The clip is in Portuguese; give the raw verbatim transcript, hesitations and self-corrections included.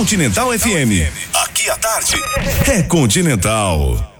Continental F M. Aqui à tarde é Continental.